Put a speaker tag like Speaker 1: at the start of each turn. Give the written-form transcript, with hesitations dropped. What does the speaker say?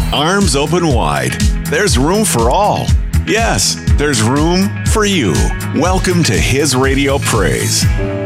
Speaker 1: arms open wide. There's room for all. Yes, there's room for you. Welcome to His Radio Praise.